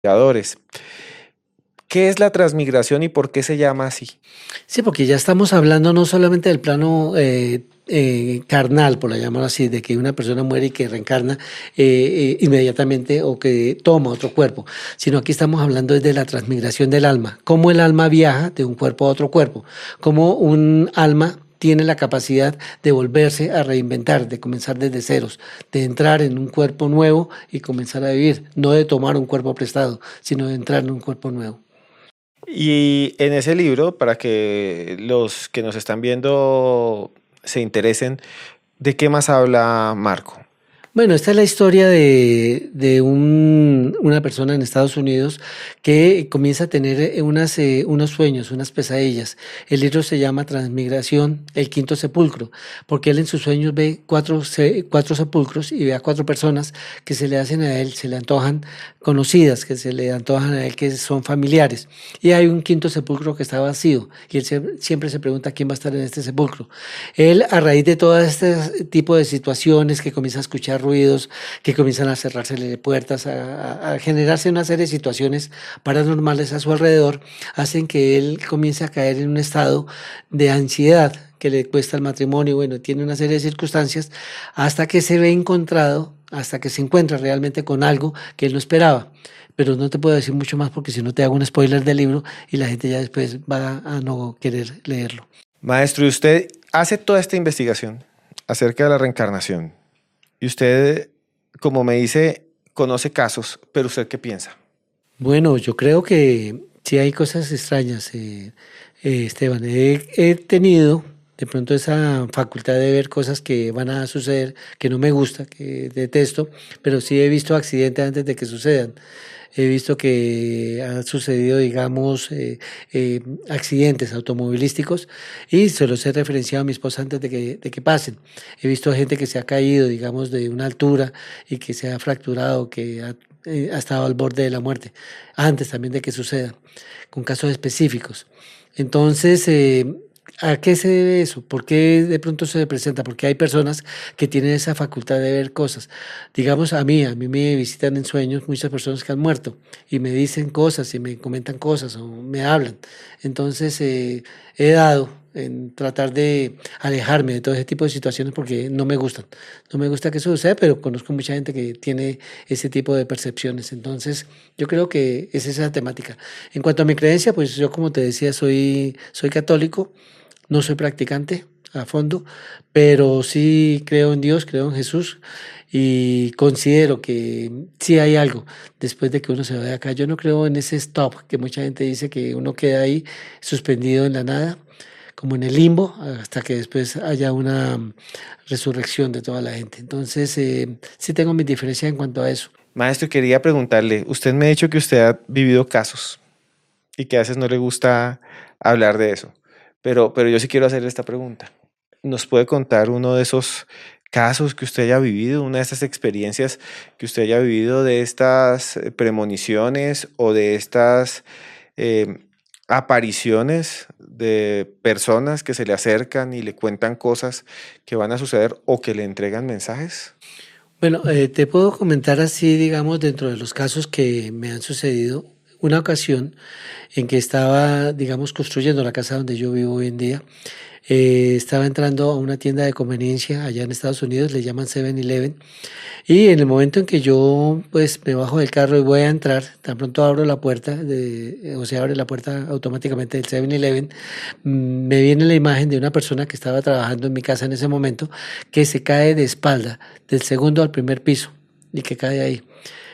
Creadores. ¿Qué es la transmigración y por qué se llama así? Sí, porque ya estamos hablando no solamente del plano carnal, por llamarlo así, de que una persona muere y que reencarna inmediatamente o que toma otro cuerpo, sino aquí estamos hablando de la transmigración del alma, cómo el alma viaja de un cuerpo a otro cuerpo, cómo un alma tiene la capacidad de volverse a reinventar, de comenzar desde ceros, de entrar en un cuerpo nuevo y comenzar a vivir, no de tomar un cuerpo prestado, sino de entrar en un cuerpo nuevo. Y en ese libro, para que los que nos están viendo se interesen, ¿de qué más habla Marco? Bueno, esta es la historia de una persona en Estados Unidos que comienza a tener unos sueños, unas pesadillas. El libro se llama Transmigración, el quinto sepulcro, porque él en sus sueños ve cuatro sepulcros y ve a cuatro personas que se le hacen a él, se le antojan conocidas, que se le antojan a él, que son familiares. Y hay un quinto sepulcro que está vacío y él siempre se pregunta quién va a estar en este sepulcro. Él, a raíz de todo este tipo de situaciones, que comienza a escuchar ruidos, que comienzan a cerrársele puertas, a generarse una serie de situaciones paranormales a su alrededor, hacen que él comience a caer en un estado de ansiedad que le cuesta el matrimonio, bueno, tiene una serie de circunstancias, hasta que se ve encontrado, hasta que se encuentra realmente con algo que él no esperaba. Pero no te puedo decir mucho más porque si no te hago un spoiler del libro y la gente ya después va a no querer leerlo. Maestro, y usted hace toda esta investigación acerca de la reencarnación. Y usted, como me dice, conoce casos, pero ¿usted qué piensa? Bueno, yo creo que sí hay cosas extrañas, Esteban. He tenido de pronto esa facultad de ver cosas que van a suceder, que no me gusta, que detesto, pero sí he visto accidentes antes de que sucedan. He visto que han sucedido, digamos, accidentes automovilísticos y se los he referenciado a mi esposa antes de que pasen. He visto gente que se ha caído, digamos, de una altura y que se ha fracturado, ha estado al borde de la muerte, antes también de que suceda, con casos específicos. Entonces, ¿a qué se debe eso? ¿Por qué de pronto se presenta? Porque hay personas que tienen esa facultad de ver cosas. Digamos, a mí me visitan en sueños muchas personas que han muerto y me dicen cosas y me comentan cosas o me hablan. Entonces, he dado en tratar de alejarme de todo ese tipo de situaciones porque no me gustan. No me gusta que eso suceda, pero conozco mucha gente que tiene ese tipo de percepciones. Entonces, yo creo que es esa temática. En cuanto a mi creencia, pues yo como te decía, soy católico, no soy practicante a fondo, pero sí creo en Dios, creo en Jesús y considero que sí hay algo después de que uno se va de acá. Yo no creo en ese stop que mucha gente dice que uno queda ahí suspendido en la nada, como en el limbo, hasta que después haya una resurrección de toda la gente. Entonces, sí tengo mis diferencias en cuanto a eso. Maestro, quería preguntarle, usted me ha dicho que usted ha vivido casos y que a veces no le gusta hablar de eso, pero yo sí quiero hacerle esta pregunta. ¿Nos puede contar uno de esos casos que usted haya vivido, una de esas experiencias que usted haya vivido de estas premoniciones o de estas eh, apariciones de personas que se le acercan y le cuentan cosas que van a suceder o que le entregan mensajes? Bueno, te puedo comentar así, digamos, dentro de los casos que me han sucedido, una ocasión en que estaba, digamos, construyendo la casa donde yo vivo hoy en día. Estaba entrando a una tienda de conveniencia allá en Estados Unidos, le llaman 7-Eleven, y en el momento en que yo pues me bajo del carro y voy a entrar, tan pronto abro la puerta, o se abre la puerta automáticamente del 7-Eleven, me viene la imagen de una persona que estaba trabajando en mi casa en ese momento, que se cae de espalda del segundo al primer piso y que cae ahí.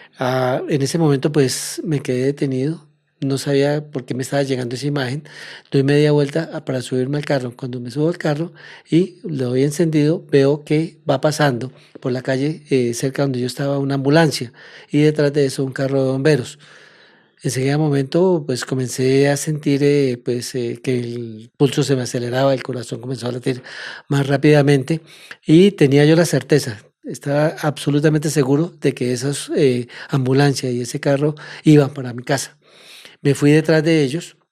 En ese momento pues me quedé detenido, no sabía por qué me estaba llegando esa imagen, doy media vuelta para subirme al carro. Cuando me subo al carro y lo doy encendido, veo que va pasando por la calle cerca donde yo estaba una ambulancia y detrás de eso un carro de bomberos. Enseguida momento pues comencé a sentir que el pulso se me aceleraba, el corazón comenzó a latir más rápidamente y tenía yo la certeza, estaba absolutamente seguro de que esas ambulancias y ese carro iban para mi casa. Me fui detrás de ellos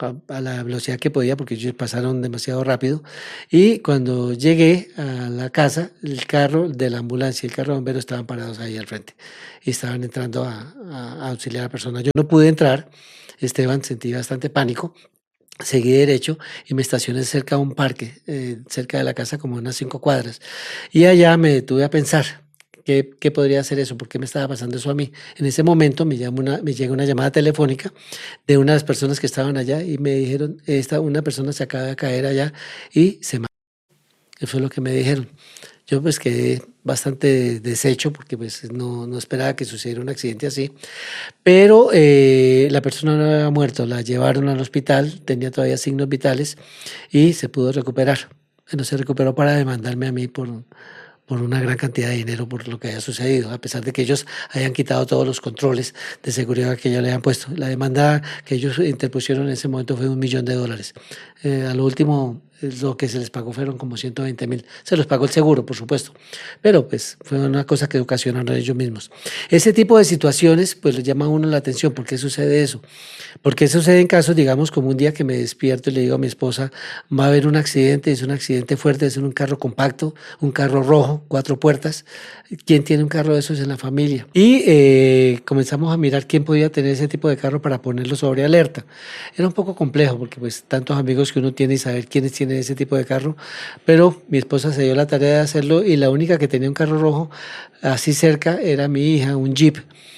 a la velocidad que podía porque ellos pasaron demasiado rápido. Y cuando llegué a la casa, el carro de la ambulancia y el carro de bomberos estaban parados ahí al frente y estaban entrando a auxiliar a la persona. Yo no pude entrar, Esteban, sentí bastante pánico. Seguí derecho y me estacioné cerca de un parque, cerca de la casa, como unas 5 cuadras. Y allá me detuve a pensar. ¿Qué podría hacer eso? ¿Por qué me estaba pasando eso a mí? En ese momento me llega una llamada telefónica de una de las personas que estaban allá y me dijeron, una persona se acaba de caer allá y se mató. Eso es lo que me dijeron. Yo pues quedé bastante deshecho porque pues no esperaba que sucediera un accidente así. Pero la persona no había muerto, la llevaron al hospital, tenía todavía signos vitales y se pudo recuperar. Bueno, se recuperó para demandarme a mí por una gran cantidad de dinero por lo que había sucedido, a pesar de que ellos hayan quitado todos los controles de seguridad que ellos le habían puesto. La demanda que ellos interpusieron en ese momento fue $1.000.000. A lo último, lo que se les pagó fueron como 120.000. Se los pagó el seguro, por supuesto, pero pues fue una cosa que ocasionaron ellos mismos. Ese tipo de situaciones pues le llama a uno la atención. ¿Por qué sucede eso? Porque sucede en casos, digamos, como un día que me despierto y le digo a mi esposa, va a haber un accidente, es un accidente fuerte, es en un carro compacto, un carro rojo, 4 puertas. ¿Quién tiene un carro de esos en la familia? Y comenzamos a mirar quién podía tener ese tipo de carro para ponerlo sobre alerta. Era un poco complejo porque pues tantos amigos que uno tiene y saber quiénes tienen ese tipo de carro, pero mi esposa se dio la tarea de hacerlo y la única que tenía un carro rojo así cerca era mi hija, un Jeep.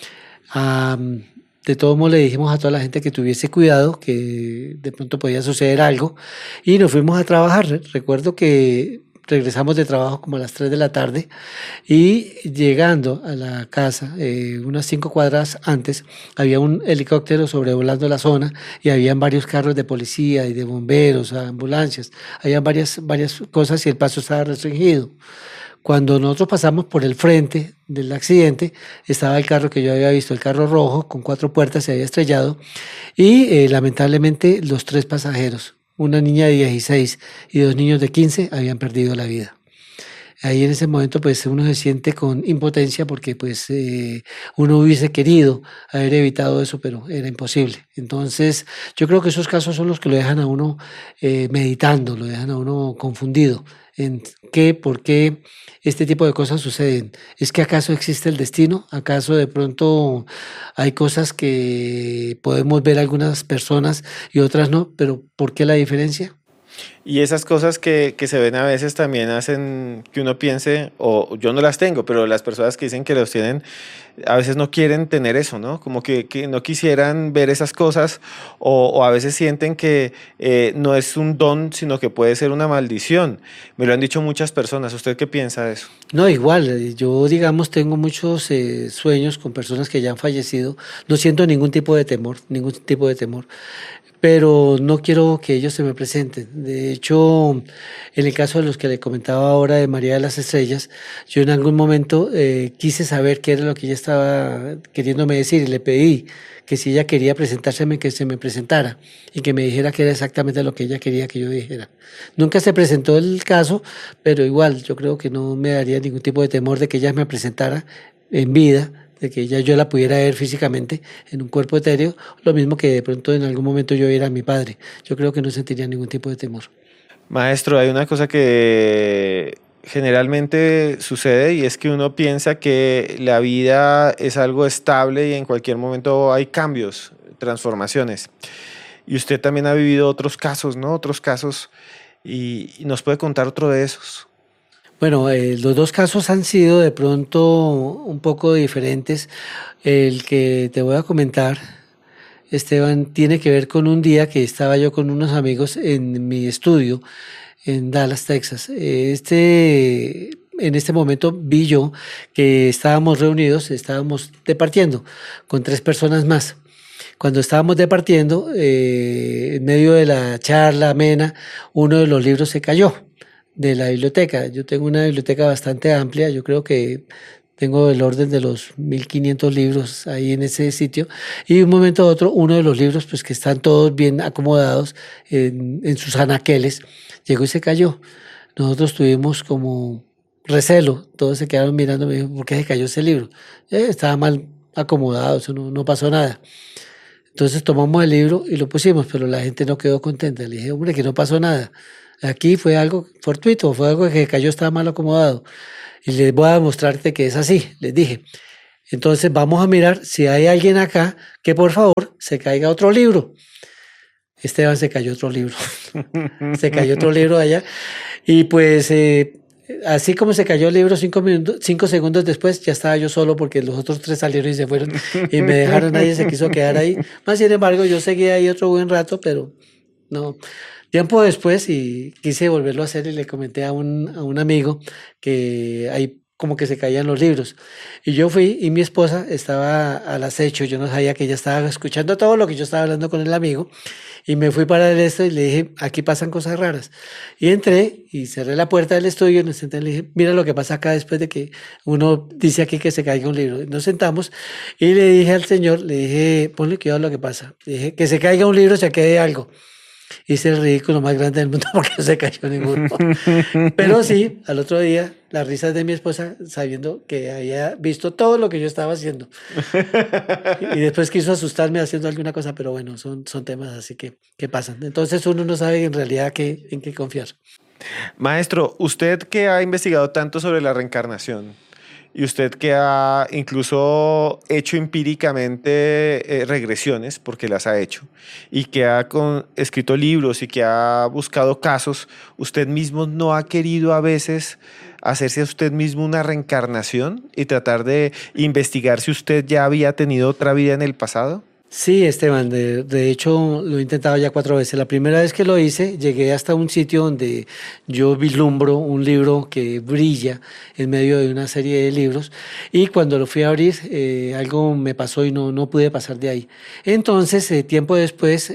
De todos modos le dijimos a toda la gente que tuviese cuidado, que de pronto podía suceder algo y nos fuimos a trabajar. Recuerdo que regresamos de trabajo como a las 3 de la tarde y llegando a la casa, unas 5 cuadras antes, había un helicóptero sobrevolando la zona y habían varios carros de policía y de bomberos, ambulancias, había varias cosas y el paso estaba restringido. Cuando nosotros pasamos por el frente del accidente, estaba el carro que yo había visto, el carro rojo con 4 puertas, se había estrellado y lamentablemente los 3 pasajeros, una niña de 16 y 2 niños de 15, habían perdido la vida. Ahí en ese momento pues uno se siente con impotencia porque pues uno hubiese querido haber evitado eso, pero era imposible. Entonces yo creo que esos casos son los que lo dejan a uno meditando, lo dejan a uno confundido en por qué este tipo de cosas suceden. ¿Es que acaso existe el destino? ¿Acaso de pronto hay cosas que podemos ver algunas personas y otras no? Pero ¿por qué la diferencia? Y esas cosas que se ven a veces también hacen que uno piense, o yo no las tengo, pero las personas que dicen que los tienen, a veces no quieren tener eso, ¿no? Como que no quisieran ver esas cosas, o a veces sienten que no es un don, sino que puede ser una maldición. Me lo han dicho muchas personas. ¿Usted qué piensa de eso? No, igual, yo digamos tengo muchos sueños con personas que ya han fallecido, no siento ningún tipo de temor, ningún tipo de temor, pero no quiero que ellos se me presenten. De hecho, en el caso de los que le comentaba ahora de María de las Estrellas, yo en algún momento quise saber qué era lo que ella estaba queriéndome decir y le pedí que si ella quería presentárseme, que se me presentara y que me dijera que era exactamente lo que ella quería que yo dijera. Nunca se presentó el caso, pero igual yo creo que no me daría ningún tipo de temor de que ella me presentara en vida, de que ella yo la pudiera ver físicamente en un cuerpo etéreo, lo mismo que de pronto en algún momento yo viera a mi padre. Yo creo que no sentiría ningún tipo de temor. Maestro, hay una cosa que generalmente sucede y es que uno piensa que la vida es algo estable y en cualquier momento hay cambios, transformaciones. Y usted también ha vivido otros casos, ¿no? Otros casos y nos puede contar otro de esos. Bueno, los dos casos han sido de pronto un poco diferentes. El que te voy a comentar, Esteban, tiene que ver con un día que estaba yo con unos amigos en mi estudio en Dallas, Texas. En este momento vi yo que estábamos reunidos, estábamos departiendo con 3 personas más. Cuando estábamos departiendo, en medio de la charla amena, uno de los libros se cayó de la biblioteca. Yo tengo una biblioteca bastante amplia, yo creo que tengo el orden de los 1.500 libros ahí en ese sitio. Y de un momento a otro, uno de los libros, pues que están todos bien acomodados en sus anaqueles, llegó y se cayó. Nosotros tuvimos como recelo, todos se quedaron mirando, me dijo, ¿por qué se cayó ese libro? Estaba mal acomodado, eso no pasó nada. Entonces tomamos el libro y lo pusimos, pero la gente no quedó contenta. Le dije, hombre, que no pasó nada. Aquí fue algo fortuito, fue algo que cayó, estaba mal acomodado. Y les voy a demostrarte que es así, les dije. Entonces vamos a mirar si hay alguien acá que por favor se caiga otro libro. Esteban se cayó otro libro. Se cayó otro libro allá. Y pues así como se cayó el libro, 5 segundos después ya estaba yo solo porque los otros 3 salieron y se fueron y me dejaron, nadie se quiso quedar ahí. Más sin embargo, yo seguí ahí otro buen rato, pero no. Tiempo después y quise volverlo a hacer y le comenté a un amigo que ahí como que se caían los libros. Y yo fui y mi esposa estaba al acecho, yo no sabía que ella estaba escuchando todo lo que yo estaba hablando con el amigo y me fui para el esto y le dije, aquí pasan cosas raras. Y entré y cerré la puerta del estudio y nos senté y le dije, mira lo que pasa acá después de que uno dice aquí que se caiga un libro. Y nos sentamos y le dije al señor, le dije, ponle cuidado a lo que pasa. Le dije, que se caiga un libro, se quede algo. Hice el ridículo más grande del mundo porque no se cayó ninguno. Pero sí, al otro día, las risas de mi esposa sabiendo que había visto todo lo que yo estaba haciendo. Y después quiso asustarme haciendo alguna cosa, pero bueno, son temas así que pasan. Entonces uno no sabe en realidad en qué confiar. Maestro, usted que ha investigado tanto sobre la reencarnación y usted que ha incluso hecho empíricamente regresiones, porque las ha hecho, y que ha escrito libros y que ha buscado casos, ¿usted mismo no ha querido a veces hacerse a usted mismo una reencarnación y tratar de investigar si usted ya había tenido otra vida en el pasado? Sí, Esteban, de hecho lo he intentado ya 4 veces. La primera vez que lo hice, llegué hasta un sitio donde yo vislumbro un libro que brilla en medio de una serie de libros y cuando lo fui a abrir algo me pasó y no pude pasar de ahí. Entonces, tiempo después,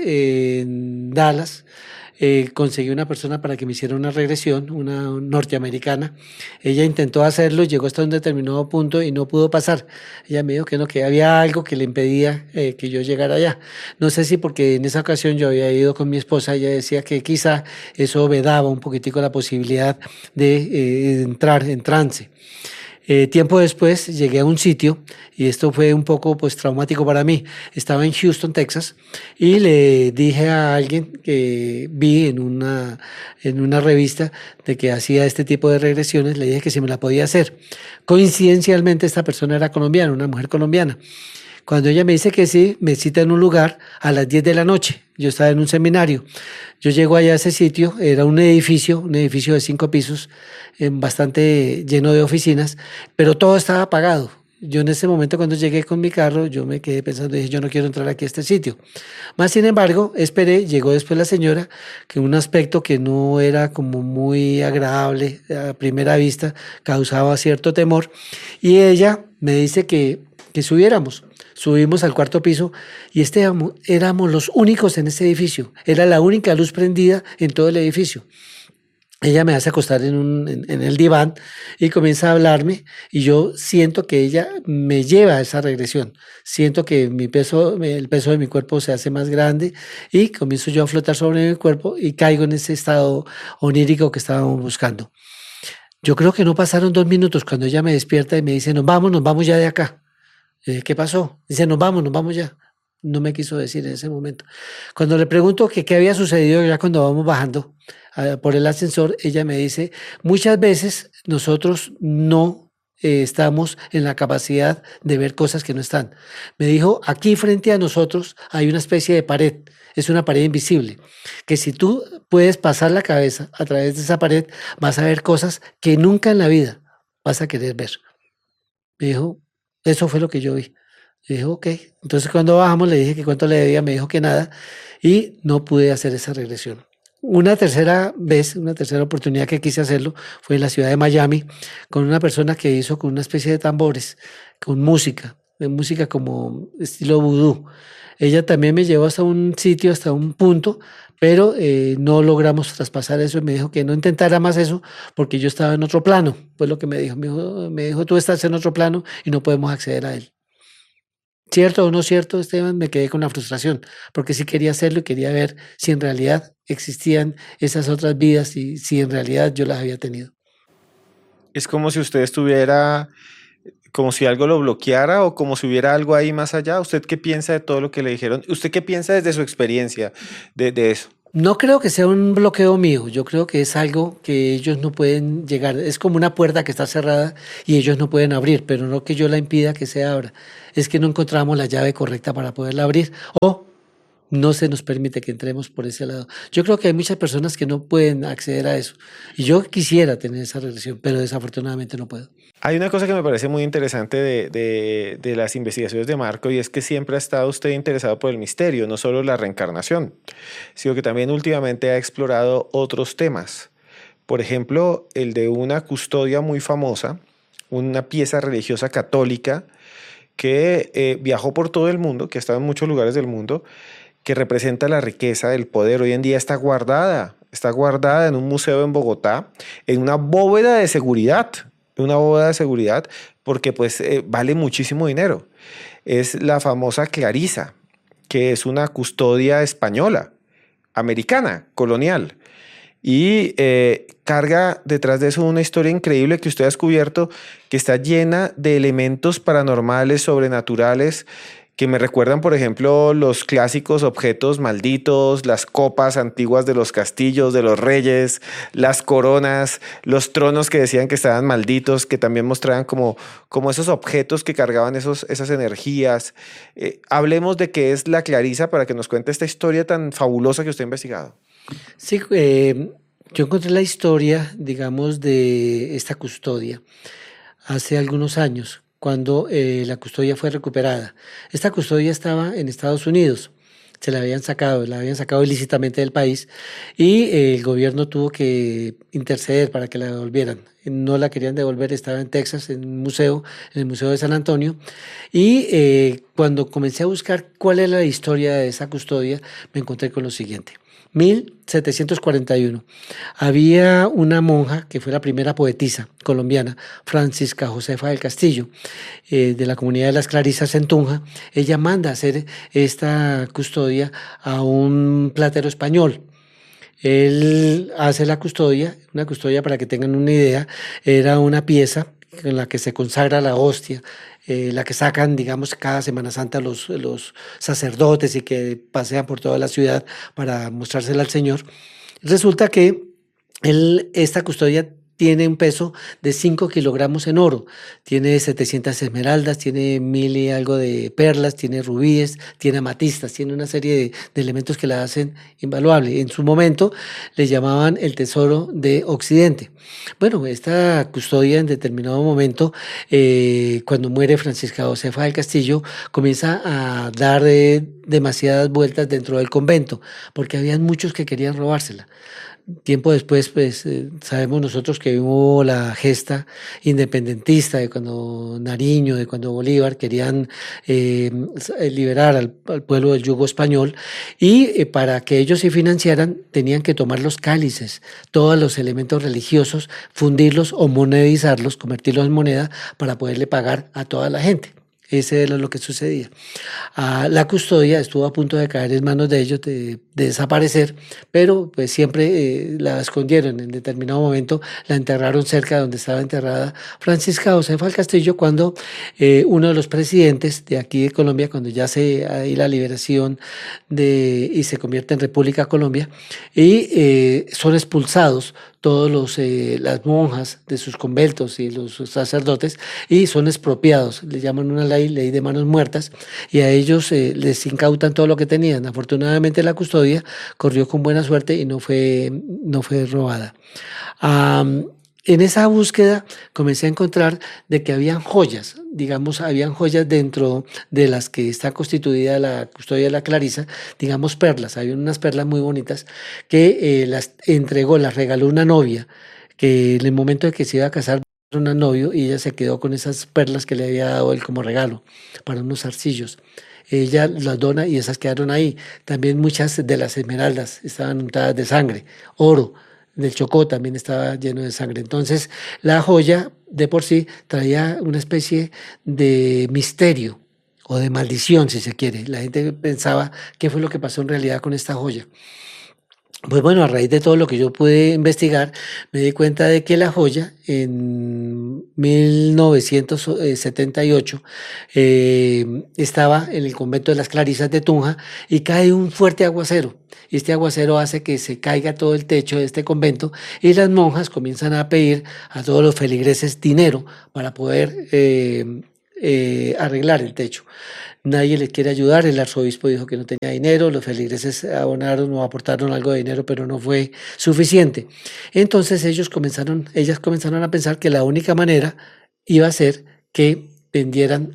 en Dallas, conseguí una persona para que me hiciera una regresión, una norteamericana. Ella intentó hacerlo, llegó hasta un determinado punto y no pudo pasar. Ella me dijo que no, que había algo que le impedía que yo llegara allá. No sé si porque en esa ocasión yo había ido con mi esposa, ella decía que quizá eso vedaba un poquitico la posibilidad de entrar en trance. Tiempo después llegué a un sitio y esto fue un poco pues traumático para mí. Estaba en Houston, Texas y le dije a alguien que vi en una revista de que hacía este tipo de regresiones, le dije que si me la podía hacer. Coincidencialmente esta persona era colombiana, una mujer colombiana. Cuando ella me dice que sí, me cita en un lugar a las 10 de la noche. Yo estaba en un seminario. Yo llego allá a ese sitio, era un edificio de 5 pisos, bastante lleno de oficinas, pero todo estaba apagado. Yo en ese momento cuando llegué con mi carro, yo me quedé pensando, dije, yo no quiero entrar aquí a este sitio. Más sin embargo, esperé, llegó después la señora, que un aspecto que no era como muy agradable a primera vista, causaba cierto temor, y ella me dice que subiéramos. Subimos al 4 piso y éramos los únicos en ese edificio. Era la única luz prendida en todo el edificio. Ella me hace acostar en el diván y comienza a hablarme y yo siento que ella me lleva a esa regresión. Siento que el peso de mi cuerpo se hace más grande y comienzo yo a flotar sobre mi cuerpo y caigo en ese estado onírico que estábamos buscando. Yo creo que no pasaron 2 minutos cuando ella me despierta y me dice, nos vamos ya de acá. ¿Qué pasó? Dice, nos vamos ya. No me quiso decir en ese momento. Cuando le pregunto que qué había sucedido ya cuando vamos bajando por el ascensor, ella me dice, muchas veces nosotros no estamos en la capacidad de ver cosas que no están. Me dijo, aquí frente a nosotros hay una especie de pared, es una pared invisible, que si tú puedes pasar la cabeza a través de esa pared, vas a ver cosas que nunca en la vida vas a querer ver. Me dijo, eso fue lo que yo vi. Y dije, ok. Entonces cuando bajamos le dije que cuánto le debía, me dijo que nada y no pude hacer esa regresión. Una tercera vez, una tercera oportunidad que quise hacerlo fue en la ciudad de Miami con una persona que hizo con una especie de tambores, con música, de música como estilo vudú. Ella también me llevó hasta un sitio, hasta un punto, pero no logramos traspasar eso y me dijo que no intentara más eso porque yo estaba en otro plano. Fue lo que me dijo. Me dijo, tú estás en otro plano y no podemos acceder a él. ¿Cierto o no cierto, Esteban? Me quedé con la frustración, porque sí quería hacerlo y quería ver si en realidad existían esas otras vidas y si en realidad yo las había tenido. Es como si usted estuviera como si algo lo bloqueara o como si hubiera algo ahí más allá. ¿Usted qué piensa de todo lo que le dijeron? ¿Usted qué piensa desde su experiencia de eso? No creo que sea un bloqueo mío, yo creo que es algo que ellos no pueden llegar, es como una puerta que está cerrada y ellos no pueden abrir, pero no que yo la impida que se abra, es que no encontramos la llave correcta para poderla abrir o no se nos permite que entremos por ese lado. Yo creo que hay muchas personas que no pueden acceder a eso y yo quisiera tener esa relación, pero desafortunadamente no puedo. Hay una cosa que me parece muy interesante de las investigaciones de Marco y es que siempre ha estado usted interesado por el misterio, no solo la reencarnación, sino que también últimamente ha explorado otros temas. Por ejemplo, el de una custodia muy famosa, una pieza religiosa católica que viajó por todo el mundo, que ha estado en muchos lugares del mundo, que representa la riqueza del poder. Hoy en día está guardada en un museo en Bogotá, en una bóveda de seguridad, porque pues vale muchísimo dinero. Es la famosa Clarisa, que es una custodia española, americana, colonial. Y carga detrás de eso una historia increíble que usted ha descubierto, que está llena de elementos paranormales, sobrenaturales, que me recuerdan, por ejemplo, los clásicos objetos malditos, las copas antiguas de los castillos, de los reyes, las coronas, los tronos que decían que estaban malditos, que también mostraban como esos objetos que cargaban esas energías. Hablemos de qué es la Clarisa para que nos cuente esta historia tan fabulosa que usted ha investigado. Sí, yo encontré la historia, digamos, de esta custodia hace algunos años, cuando la custodia fue recuperada. Esta custodia estaba en Estados Unidos, la habían sacado ilícitamente del país y el gobierno tuvo que interceder para que la devolvieran. No la querían devolver, estaba en Texas, en el Museo de San Antonio. Y cuando comencé a buscar cuál era la historia de esa custodia, me encontré con lo siguiente. 1741. Había una monja que fue la primera poetisa colombiana, Francisca Josefa del Castillo, de la comunidad de las Clarisas en Tunja. Ella manda a hacer esta custodia a un platero español. Él hace la custodia, una custodia para que tengan una idea, era una pieza en la que se consagra la hostia, la que sacan, digamos, cada Semana Santa los sacerdotes y que pasean por toda la ciudad para mostrársela al Señor. Resulta que esta custodia tiene un peso de 5 kilogramos en oro, tiene 700 esmeraldas, tiene 1000 y algo de perlas, tiene rubíes, tiene amatistas, tiene una serie de elementos que la hacen invaluable. En su momento le llamaban el tesoro de Occidente. Bueno, esta custodia en determinado momento, cuando muere Francisca Josefa del Castillo, comienza a dar demasiadas vueltas dentro del convento, porque habían muchos que querían robársela. Tiempo después, pues sabemos nosotros que hubo la gesta independentista de cuando Nariño, de cuando Bolívar querían liberar al pueblo del yugo español y para que ellos se financiaran tenían que tomar los cálices, todos los elementos religiosos, fundirlos o monedizarlos, convertirlos en moneda para poderle pagar a toda la gente. Ese era lo que sucedía. La custodia estuvo a punto de caer en manos de ellos, de desaparecer, pero pues siempre la escondieron. En determinado momento la enterraron cerca de donde estaba enterrada Francisca Josefa del Castillo cuando uno de los presidentes de aquí de Colombia, cuando ya se hay la liberación y se convierte en República Colombia, y son expulsados todos las monjas de sus conventos y los sacerdotes y son expropiados, le llaman una ley de manos muertas y a ellos les incautan todo lo que tenían. Afortunadamente la custodia corrió con buena suerte y no fue robada. En esa búsqueda comencé a encontrar de que habían joyas, digamos, habían joyas dentro de las que está constituida la custodia de la Clarisa, digamos perlas, había unas perlas muy bonitas que las regaló una novia, que en el momento de que se iba a casar, una novio y ella se quedó con esas perlas que le había dado él como regalo para unos zarcillos. Ella las dona y esas quedaron ahí. También muchas de las esmeraldas estaban untadas de sangre, oro del Chocó también estaba lleno de sangre. Entonces, la joya de por sí traía una especie de misterio o de maldición, si se quiere. La gente pensaba qué fue lo que pasó en realidad con esta joya. Pues bueno, a raíz de todo lo que yo pude investigar, me di cuenta de que la joya en 1978 estaba en el convento de las Clarisas de Tunja y cae un fuerte aguacero. Y este aguacero hace que se caiga todo el techo de este convento y las monjas comienzan a pedir a todos los feligreses dinero para poder arreglar el techo. Nadie les quiere ayudar, el arzobispo dijo que no tenía dinero, los feligreses abonaron o aportaron algo de dinero, pero no fue suficiente. Entonces ellas comenzaron a pensar que la única manera iba a ser que vendieran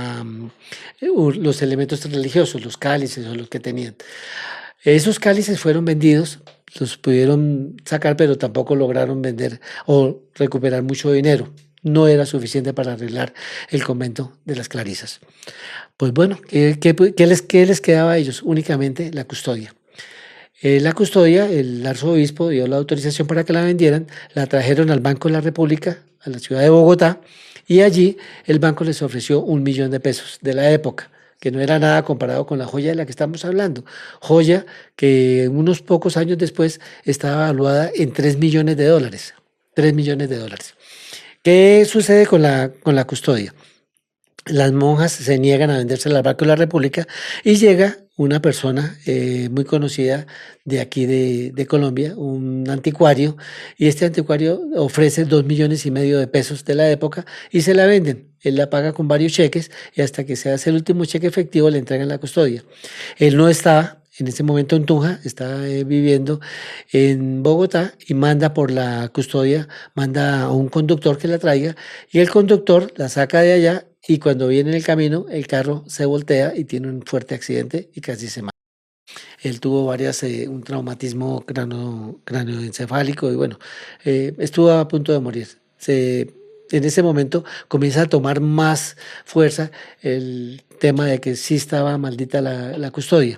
los elementos religiosos, los cálices o los que tenían. Esos cálices fueron vendidos, los pudieron sacar, pero tampoco lograron vender o recuperar mucho dinero. No era suficiente para arreglar el convento de las Clarisas. Pues bueno, qué les quedaba a ellos? Únicamente la custodia. La custodia, el arzobispo dio la autorización para que la vendieran, la trajeron al Banco de la República, a la ciudad de Bogotá, y allí el banco les ofreció 1 millón de pesos de la época, que no era nada comparado con la joya de la que estamos hablando. Joya que unos pocos años después estaba evaluada en $3 millones. $3 millones. ¿Qué sucede con la custodia? Las monjas se niegan a vendérsela al Banco de la República y llega una persona muy conocida de aquí de Colombia, un anticuario, y este anticuario ofrece 2,5 millones de la época y se la venden. Él la paga con varios cheques y hasta que se hace el último cheque efectivo le entregan la custodia. Él no estaba en ese momento en Tunja, está viviendo en Bogotá y manda por la custodia, manda a un conductor que la traiga y el conductor la saca de allá y cuando viene en el camino el carro se voltea y tiene un fuerte accidente y casi se mata. Él tuvo un traumatismo cráneoencefálico y bueno, estuvo a punto de morir. En ese momento comienza a tomar más fuerza el tema de que sí estaba maldita la custodia.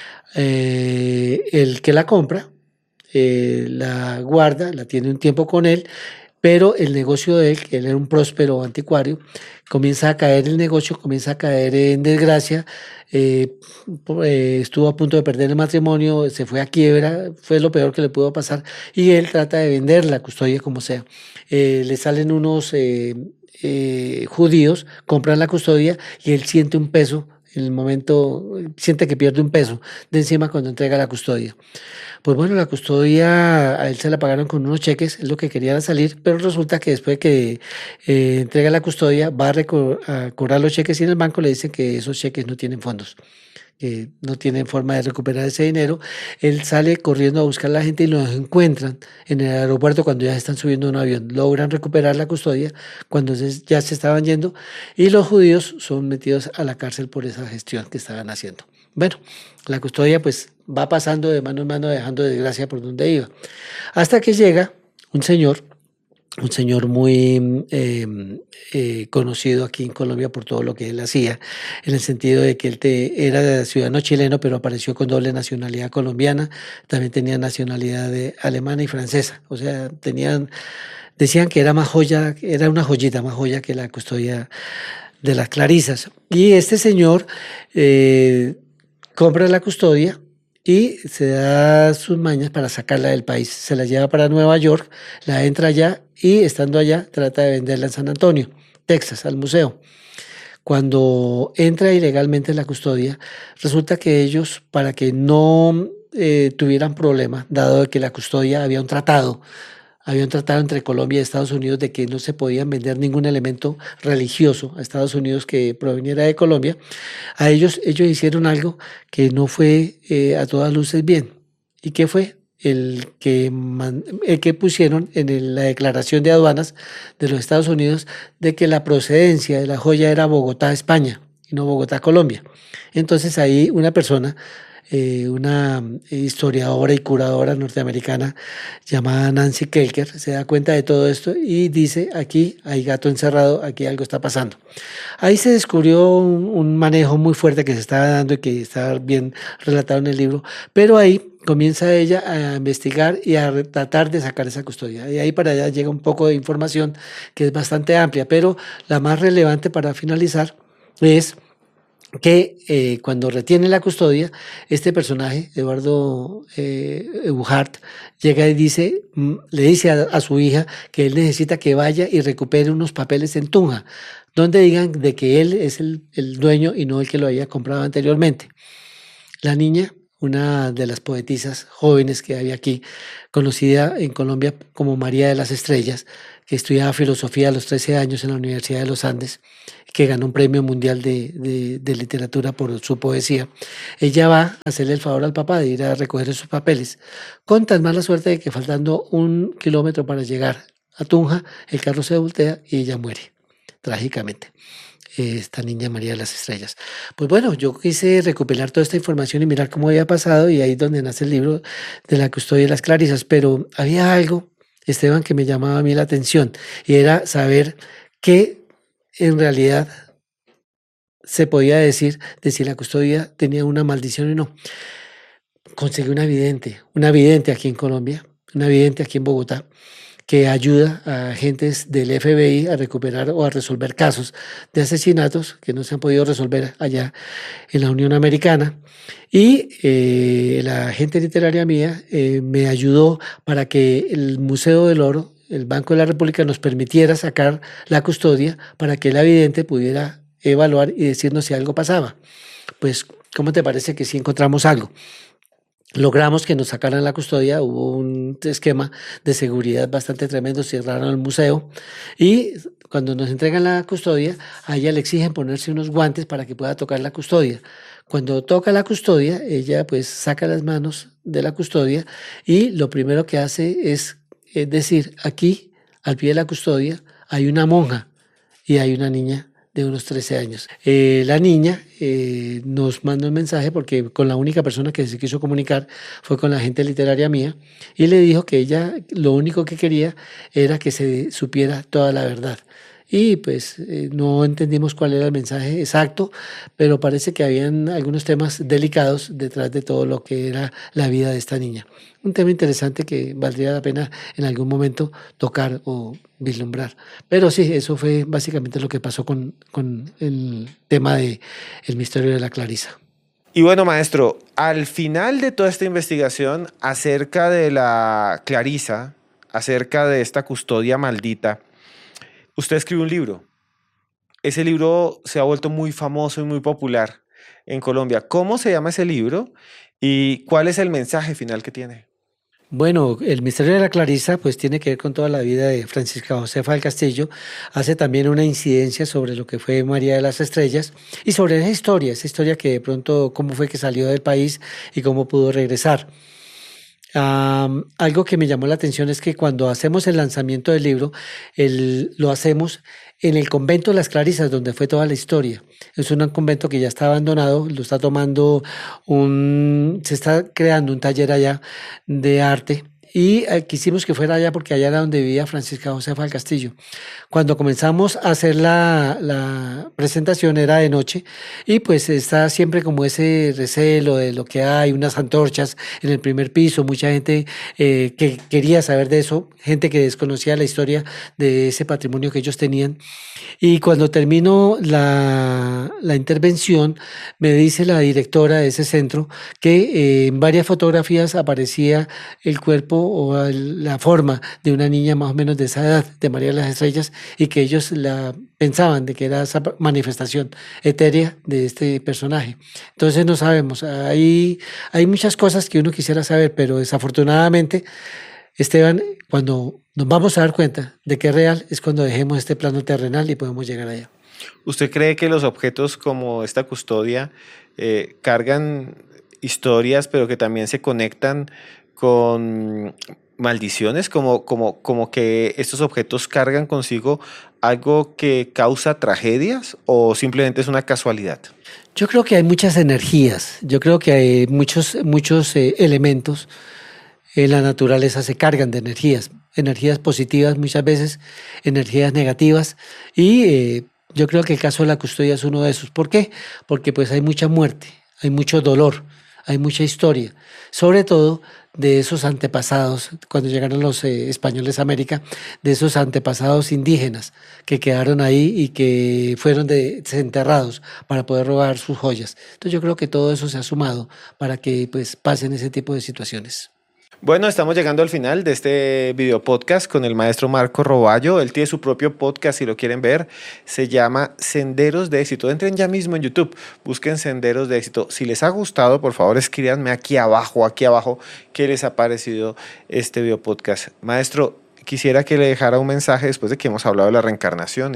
El que la compra, la guarda, la tiene un tiempo con él, pero el negocio de él, que él era un próspero anticuario, comienza a caer el negocio, comienza a caer en desgracia, eh, estuvo a punto de perder el matrimonio, se fue a quiebra, fue lo peor que le pudo pasar, y él trata de vender la custodia como sea. Le salen unos judíos, compran la custodia y él siente un peso. En el momento siente que pierde un peso de encima cuando entrega la custodia. Pues bueno, la custodia a él se la pagaron con unos cheques, es lo que quería salir, pero resulta que después de que entrega la custodia, va a cobrar los cheques y en el banco le dicen que esos cheques no tienen fondos, que no tienen forma de recuperar ese dinero. Él sale corriendo a buscar a la gente y los encuentran en el aeropuerto cuando ya se están subiendo a un avión. Logran recuperar la custodia cuando ya se estaban yendo y los judíos son metidos a la cárcel por esa gestión que estaban haciendo. Bueno, la custodia pues va pasando de mano en mano, dejando desgracia por donde iba. Hasta que llega un señor, un señor muy conocido aquí en Colombia por todo lo que él hacía, en el sentido de que era ciudadano chileno, pero apareció con doble nacionalidad colombiana, también tenía nacionalidad alemana y francesa, o sea, decían que era más joya, era una joyita más joya que la custodia de las Clarisas. Y este señor compra la custodia y se da sus mañas para sacarla del país. Se la lleva para Nueva York, la entra allá y estando allá trata de venderla en San Antonio, Texas, al museo. Cuando entra ilegalmente la custodia, resulta que ellos, para que no tuvieran problema, dado que la custodia había un tratado entre Colombia y Estados Unidos de que no se podían vender ningún elemento religioso a Estados Unidos que proveniera de Colombia. Ellos hicieron algo que no fue a todas luces bien. ¿Y qué fue? El que pusieron en la declaración de aduanas de los Estados Unidos de que la procedencia de la joya era Bogotá, España, y no Bogotá, Colombia. Entonces ahí una persona, una historiadora y curadora norteamericana llamada Nancy Kelker, se da cuenta de todo esto y dice, aquí hay gato encerrado, aquí algo está pasando. Ahí se descubrió un manejo muy fuerte que se estaba dando y que está bien relatado en el libro, pero ahí comienza ella a investigar y a tratar de sacar esa custodia. Y ahí para allá llega un poco de información que es bastante amplia, pero la más relevante para finalizar es que cuando retiene la custodia, este personaje, Eduardo Ebuhart, llega y le dice a su hija que él necesita que vaya y recupere unos papeles en Tunja, donde digan de que él es el dueño y no el que lo había comprado anteriormente. La niña, una de las poetisas jóvenes que había aquí, conocida en Colombia como María de las Estrellas, que estudiaba filosofía a los 13 años en la Universidad de los Andes, que ganó un premio mundial de literatura por su poesía. Ella va a hacerle el favor al papá de ir a recoger sus papeles, con tan mala suerte de que faltando 1 kilómetro para llegar a Tunja, el carro se voltea y ella muere, trágicamente, esta niña María de las Estrellas. Pues bueno, yo quise recopilar toda esta información y mirar cómo había pasado, y ahí es donde nace el libro de la custodia de las Clarisas. Pero había algo, Esteban, que me llamaba a mí la atención, y era saber qué en realidad se podía decir de si la custodia tenía una maldición o no. Conseguí una vidente aquí en Colombia, una vidente aquí en Bogotá, que ayuda a agentes del FBI a recuperar o a resolver casos de asesinatos que no se han podido resolver allá en la Unión Americana. Y la agente literaria mía me ayudó para que el Museo del Oro, el Banco de la República, nos permitiera sacar la custodia para que el vidente pudiera evaluar y decirnos si algo pasaba. Pues, ¿cómo te parece que si encontramos algo? Logramos que nos sacaran la custodia, hubo un esquema de seguridad bastante tremendo, cerraron el museo, y cuando nos entregan la custodia, a ella le exigen ponerse unos guantes para que pueda tocar la custodia. Cuando toca la custodia, ella pues saca las manos de la custodia y lo primero que hace es decir, aquí al pie de la custodia hay una monja y hay una niña de unos 13 años. La niña nos manda un mensaje porque con la única persona que se quiso comunicar fue con la agente literaria mía, y le dijo que ella lo único que quería era que se supiera toda la verdad. Y pues no entendimos cuál era el mensaje exacto, pero parece que habían algunos temas delicados detrás de todo lo que era la vida de esta niña. Un tema interesante que valdría la pena en algún momento tocar o vislumbrar. Pero sí, eso fue básicamente lo que pasó con el tema de el misterio de la Clarisa. Y bueno, maestro, al final de toda esta investigación acerca de la Clarisa, acerca de esta custodia maldita, usted escribe un libro. Ese libro se ha vuelto muy famoso y muy popular en Colombia. ¿Cómo se llama ese libro y cuál es el mensaje final que tiene? Bueno, el misterio de la Clarisa pues tiene que ver con toda la vida de Francisca Josefa del Castillo. Hace también una incidencia sobre lo que fue María de las Estrellas y sobre esa historia que de pronto cómo fue que salió del país y cómo pudo regresar. Algo que me llamó la atención es que cuando hacemos el lanzamiento del libro, lo hacemos en el convento de las Clarisas, donde fue toda la historia. Es un convento que ya está abandonado, lo está tomando se está creando un taller allá de arte. Y quisimos que fuera allá porque allá era donde vivía Francisca Josefa del Castillo. Cuando comenzamos a hacer la presentación era de noche, y pues está siempre como ese recelo de lo que hay, unas antorchas en el primer piso, mucha gente que quería saber de eso, gente que desconocía la historia de ese patrimonio que ellos tenían. Y cuando terminó la intervención, me dice la directora de ese centro que en varias fotografías aparecía el cuerpo o la forma de una niña más o menos de esa edad, de María de las Estrellas, y que ellos la pensaban de que era esa manifestación etérea de este personaje. Entonces no sabemos, hay muchas cosas que uno quisiera saber, pero desafortunadamente, Esteban, cuando nos vamos a dar cuenta de que es real es cuando dejemos este plano terrenal y podemos llegar allá. ¿Usted cree que los objetos como esta custodia cargan historias, pero que también se conectan con maldiciones, como que estos objetos cargan consigo algo que causa tragedias o simplemente es una casualidad? Yo creo que hay muchas energías, yo creo que hay muchos elementos en la naturaleza se cargan de energías, energías positivas muchas veces, energías negativas, y yo creo que el caso de la custodia es uno de esos. ¿Por qué? Porque pues hay mucha muerte, hay mucho dolor, hay mucha historia, sobre todo de esos antepasados, cuando llegaron los españoles a América, de esos antepasados indígenas que quedaron ahí y que fueron desenterrados para poder robar sus joyas. Entonces yo creo que todo eso se ha sumado para que pues pasen ese tipo de situaciones. Bueno, estamos llegando al final de este video podcast con el maestro Marco Roballo. Él tiene su propio podcast, si lo quieren ver, se llama Senderos de Éxito. Entren ya mismo en YouTube, busquen Senderos de Éxito. Si les ha gustado, por favor, escríbanme aquí abajo, qué les ha parecido este video podcast. Maestro, quisiera que le dejara un mensaje después de que hemos hablado de la reencarnación y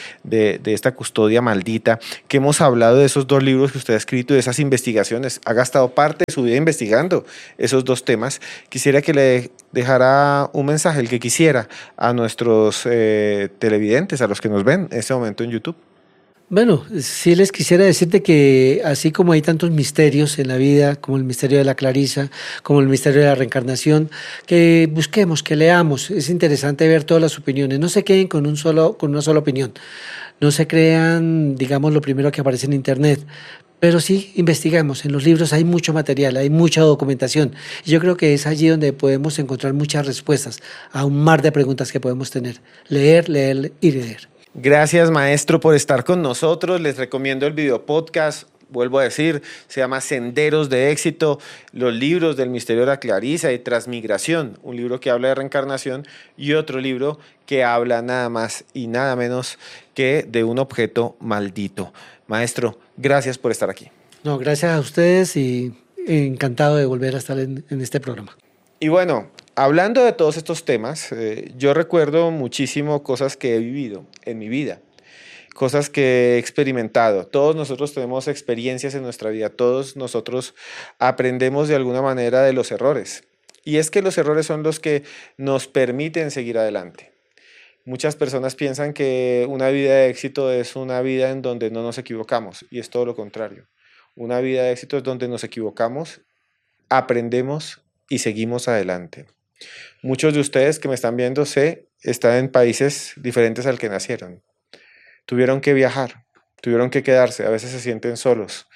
de esta custodia maldita, que hemos hablado de esos 2 libros que usted ha escrito y de esas investigaciones. Ha gastado parte de su vida investigando esos 2 temas. Quisiera que le dejara un mensaje, el que quisiera, a nuestros televidentes, a los que nos ven en este momento en YouTube. Bueno, sí les quisiera decirte que así como hay tantos misterios en la vida, como el misterio de la Clarisa, como el misterio de la reencarnación, que busquemos, que leamos. Es interesante ver todas las opiniones. No se queden con una sola opinión. No se crean, digamos, lo primero que aparece en Internet. Pero sí, investigamos. En los libros hay mucho material, hay mucha documentación. Y yo creo que es allí donde podemos encontrar muchas respuestas a un mar de preguntas que podemos tener. Leer, leer y leer. Gracias, maestro, por estar con nosotros. Les recomiendo el video podcast. Vuelvo a decir, se llama Senderos de Éxito, los libros del misterio de la Clarisa y Transmigración, un libro que habla de reencarnación y otro libro que habla nada más y nada menos que de un objeto maldito. Maestro, gracias por estar aquí. No, gracias a ustedes y encantado de volver a estar en este programa. Y bueno, hablando de todos estos temas, yo recuerdo muchísimo cosas que he vivido en mi vida, cosas que he experimentado. Todos nosotros tenemos experiencias en nuestra vida, todos nosotros aprendemos de alguna manera de los errores. Y es que los errores son los que nos permiten seguir adelante. Muchas personas piensan que una vida de éxito es una vida en donde no nos equivocamos, y es todo lo contrario. Una vida de éxito es donde nos equivocamos, aprendemos y seguimos adelante. Muchos de ustedes que me están viendo están en países diferentes al que nacieron. Tuvieron que viajar, tuvieron que quedarse, a veces se sienten solos.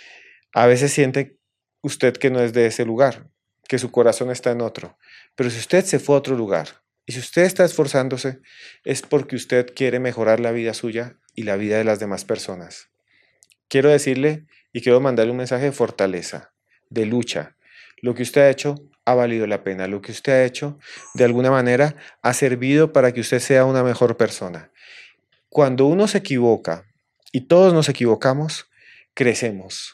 A veces siente usted que no es de ese lugar, que su corazón está en otro. Pero si usted se fue a otro lugar y si usted está esforzándose, es porque usted quiere mejorar la vida suya y la vida de las demás personas. Quiero decirle y quiero mandarle un mensaje de fortaleza, de lucha. Lo que usted ha hecho ha valido la pena. Lo que usted ha hecho, de alguna manera, ha servido para que usted sea una mejor persona. Cuando uno se equivoca, y todos nos equivocamos, crecemos.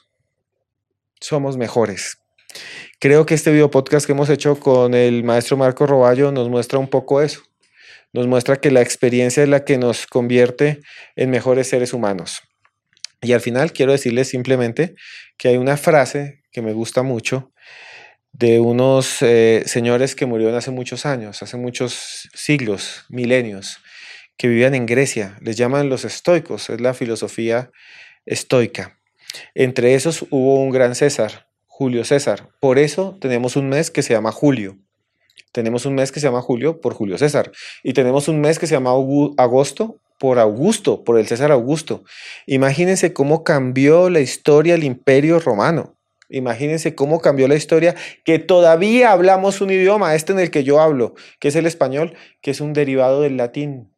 Somos mejores. Creo que este video podcast que hemos hecho con el maestro Marco Roballo nos muestra un poco eso. Nos muestra que la experiencia es la que nos convierte en mejores seres humanos. Y al final quiero decirles simplemente que hay una frase que me gusta mucho de unos señores que murieron hace muchos años, hace muchos siglos, milenios, que vivían en Grecia. Les llaman los estoicos, es la filosofía estoica. Entre esos hubo un gran César, Julio César. Por eso tenemos un mes que se llama Julio. Tenemos un mes que se llama Julio por Julio César. Y tenemos un mes que se llama agosto por Augusto, por el César Augusto. Imagínense cómo cambió la historia del Imperio Romano. Imagínense cómo cambió la historia, que todavía hablamos un idioma, este en el que yo hablo, que es el español, que es un derivado del latín.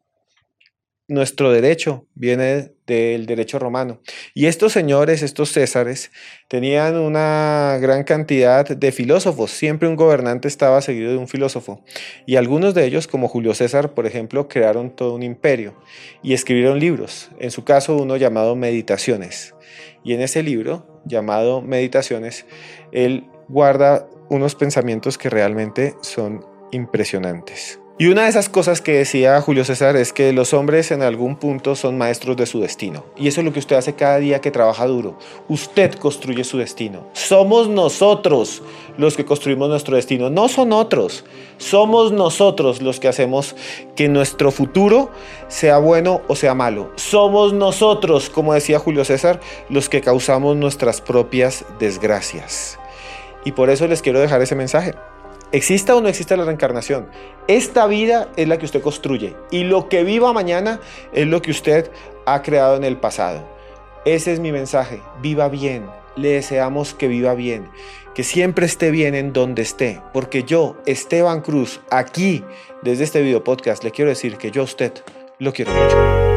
Nuestro derecho viene del derecho romano. Y estos señores, estos césares, tenían una gran cantidad de filósofos. Siempre un gobernante estaba seguido de un filósofo. Y algunos de ellos, como Julio César, por ejemplo, crearon todo un imperio y escribieron libros. En su caso, uno llamado Meditaciones. Y en ese libro, llamado Meditaciones, él guarda unos pensamientos que realmente son impresionantes. Y una de esas cosas que decía Julio César es que los hombres en algún punto son maestros de su destino. Y eso es lo que usted hace cada día que trabaja duro. Usted construye su destino. Somos nosotros los que construimos nuestro destino. No son otros. Somos nosotros los que hacemos que nuestro futuro sea bueno o sea malo. Somos nosotros, como decía Julio César, los que causamos nuestras propias desgracias. Y por eso les quiero dejar ese mensaje. Exista o no exista la reencarnación, esta vida es la que usted construye y lo que viva mañana es lo que usted ha creado en el pasado. Ese es mi mensaje, viva bien, le deseamos que viva bien, que siempre esté bien en donde esté, porque yo, Esteban Cruz, aquí, desde este video podcast, le quiero decir que yo a usted lo quiero mucho.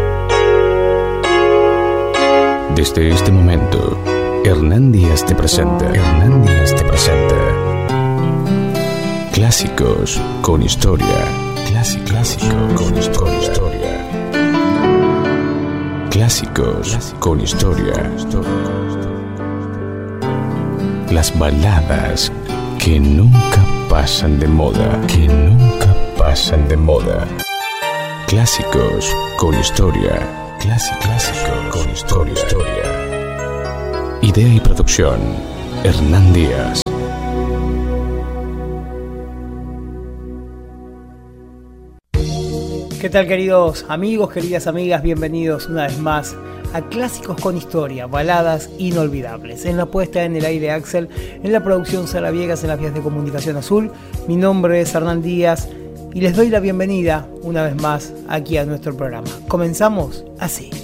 Desde este momento, Hernán Díaz te presenta. Clásicos con historia. Clásicos con historia. Clásicos con historia. Las baladas que nunca pasan de moda. Clásicos con historia. Clásico con historia. Idea y producción, Hernán Díaz. ¿Qué tal, queridos amigos, queridas amigas? Bienvenidos una vez más a Clásicos con Historia, baladas inolvidables. En la puesta en el aire, Axel, en la producción, Sara Viegas, en las vías de comunicación Azul. Mi nombre es Hernán Díaz y les doy la bienvenida una vez más aquí a nuestro programa. Comenzamos así.